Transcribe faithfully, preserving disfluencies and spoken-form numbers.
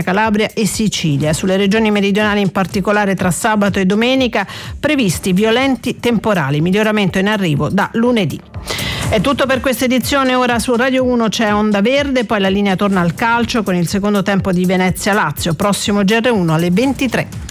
Calabria e Sicilia. Sulle regioni meridionali, in particolare tra sabato e domenica, previsti violenti temporali. Miglioramento in arrivo da lunedì. È tutto per questa edizione. Ora su Radio uno c'è Onda Verde, poi la linea torna al calcio con il secondo tempo di Venezia-Lazio. Prossimo G R uno alle ventitré.